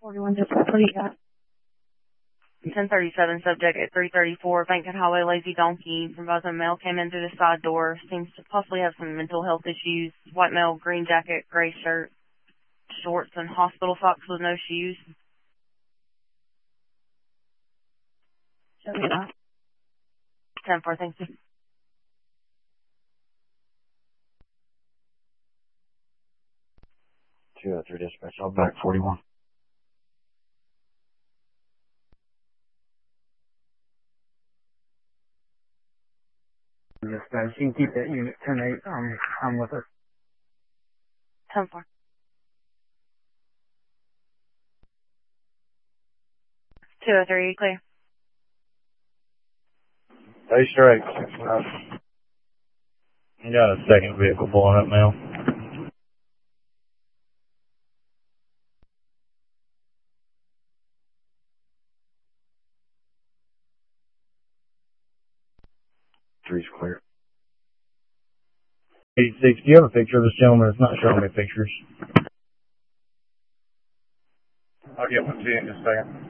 41 just what do you got? 1037 subject at 334 Bankhead Highway, Lazy Donkey. Advised male came in through the side door. Seems to possibly have some mental health issues. White male, green jacket, gray shirt, shorts, and hospital socks with no shoes. Show me that. 10-4, thank you. Two out 3 dispatch. I'll back 41. Dispatch, you can keep that unit 10-8. I'm with her. 10-4. 203, clear. Stay straight. You got a second vehicle pulling up now. Three's clear. 86, do you have a picture of this gentleman? It's not showing me pictures. I'll get one to you in just a second.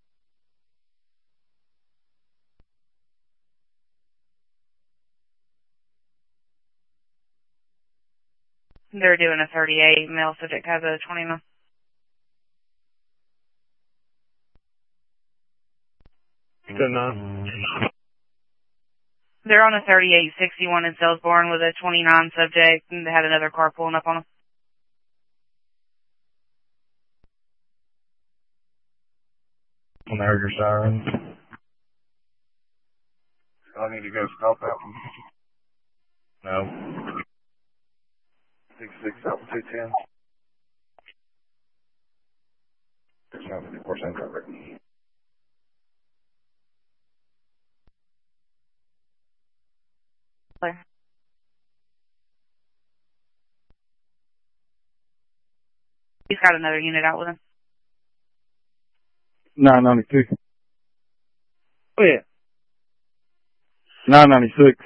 They're doing a 38. Male subject has a 29. Good enough. They're on a 3861 in Salisbury with a 29 subject, and they had another car pulling up on them. When I heard your siren. I need to go stop that one. No. 66 out 210. Of course, I'm covered. Clear. He's got another unit out with him. 992. Oh, yeah. 996.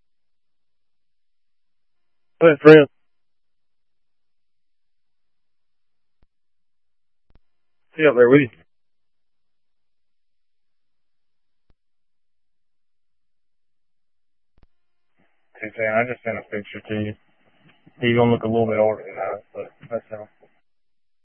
Oh, yeah, Fred. See up there with you. I just sent a picture to you. He's gonna look a little bit older than that, but that's how.